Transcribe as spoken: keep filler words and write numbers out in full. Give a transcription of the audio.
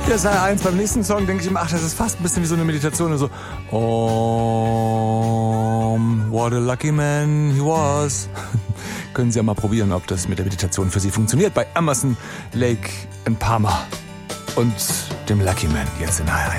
Ja, Seite eins. Beim nächsten Song denke ich immer, ach, das ist fast ein bisschen wie so eine Meditation. So, Om, what a lucky man he was. Können Sie ja mal probieren, ob das mit der Meditation für Sie funktioniert. Bei Emerson, Lake and Palmer und dem Lucky Man jetzt in H R eins.